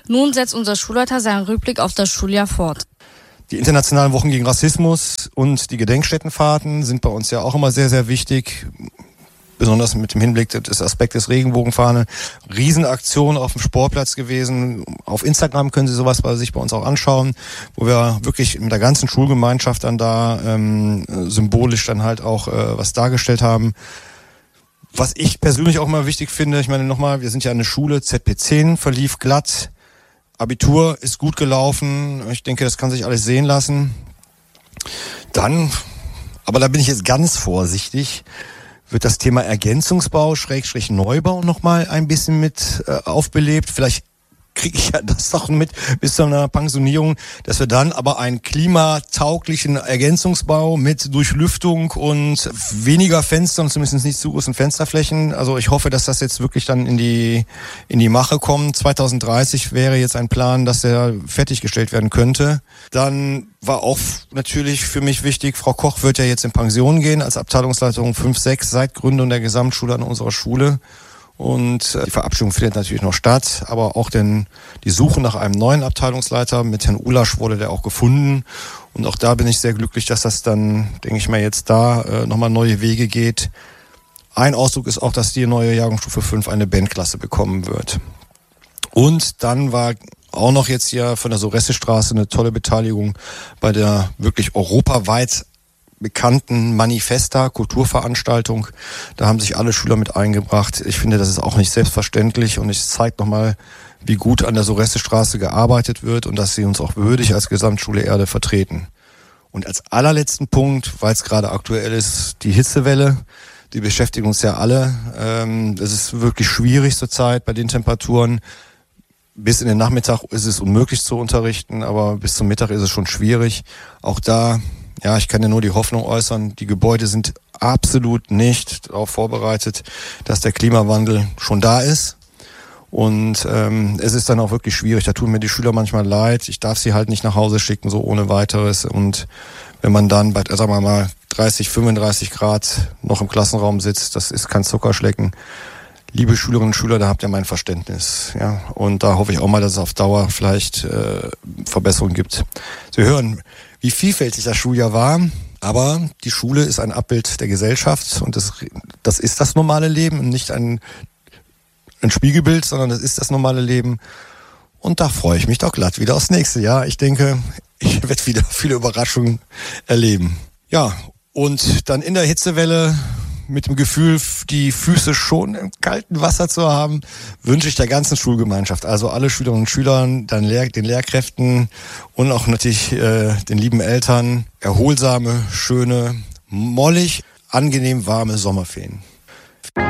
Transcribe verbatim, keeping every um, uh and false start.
Nun setzt unser Schulleiter seinen Rückblick auf das Schuljahr fort. Die internationalen Wochen gegen Rassismus und die Gedenkstättenfahrten sind bei uns ja auch immer sehr, sehr wichtig. Besonders mit dem Hinblick des Aspektes Regenbogenfahne. Riesenaktion auf dem Sportplatz gewesen. Auf Instagram können Sie sowas bei sich bei uns auch anschauen, wo wir wirklich mit der ganzen Schulgemeinschaft dann da ähm, symbolisch dann halt auch äh, was dargestellt haben. Was ich persönlich auch immer wichtig finde, ich meine nochmal, wir sind ja eine Schule, Z P zehn verlief glatt. Abitur ist gut gelaufen. Ich denke, das kann sich alles sehen lassen. Dann, aber da bin ich jetzt ganz vorsichtig, wird das Thema Ergänzungsbau, Schrägstrich Neubau nochmal ein bisschen mit äh, aufbelebt. Vielleicht kriege ich ja das doch mit bis zu einer Pensionierung, dass wir dann aber einen klimatauglichen Ergänzungsbau mit Durchlüftung und weniger Fenstern, zumindest nicht zu großen Fensterflächen. Also ich hoffe, dass das jetzt wirklich dann in die in die Mache kommt. zwanzig dreißig wäre jetzt ein Plan, dass der fertiggestellt werden könnte. Dann war auch natürlich für mich wichtig, Frau Koch wird ja jetzt in Pension gehen als Abteilungsleiterin fünf sechs seit Gründung der Gesamtschule an unserer Schule. Und die Verabschiedung findet natürlich noch statt, aber auch denn die Suche nach einem neuen Abteilungsleiter mit Herrn Ulasch wurde der auch gefunden. Und auch da bin ich sehr glücklich, dass das dann, denke ich mal, jetzt da äh, nochmal neue Wege geht. Ein Ausdruck ist auch, dass die neue Jahrgangsstufe fünf eine Bandklasse bekommen wird. Und dann war auch noch jetzt hier von der Soresse-Straße eine tolle Beteiligung bei der wirklich europaweit bekannten Manifesta, Kulturveranstaltung. Da haben sich alle Schüler mit eingebracht. Ich finde, das ist auch nicht selbstverständlich und es zeigt nochmal, wie gut an der Soresse-Straße gearbeitet wird und dass sie uns auch würdig als Gesamtschule Erde vertreten. Und als allerletzten Punkt, weil es gerade aktuell ist, die Hitzewelle, die beschäftigt uns ja alle. Ähm, das ist wirklich schwierig zurzeit bei den Temperaturen. Bis in den Nachmittag ist es unmöglich zu unterrichten, aber bis zum Mittag ist es schon schwierig. Auch da, ja, ich kann ja nur die Hoffnung äußern, die Gebäude sind absolut nicht darauf vorbereitet, dass der Klimawandel schon da ist. Und ähm, es ist dann auch wirklich schwierig. Da tun mir die Schüler manchmal leid. Ich darf sie halt nicht nach Hause schicken, so ohne weiteres. Und wenn man dann bei, sagen wir mal, dreißig, fünfunddreißig Grad noch im Klassenraum sitzt, das ist kein Zuckerschlecken. Liebe Schülerinnen und Schüler, da habt ihr mein Verständnis. Ja, und da hoffe ich auch mal, dass es auf Dauer vielleicht äh, Verbesserungen gibt. Sie hören, wie vielfältig das Schuljahr war, aber die Schule ist ein Abbild der Gesellschaft und das, das ist das normale Leben und nicht ein, ein Spiegelbild, sondern das ist das normale Leben. Und da freue ich mich doch glatt wieder aufs nächste Jahr. Ich denke, ich werde wieder viele Überraschungen erleben. Ja, und dann in der Hitzewelle mit dem Gefühl, die Füße schon im kalten Wasser zu haben, wünsche ich der ganzen Schulgemeinschaft, also alle Schülerinnen und Schülern, dann Lehr- den Lehrkräften und auch natürlich äh, den lieben Eltern erholsame, schöne, mollig, angenehm warme Sommerferien.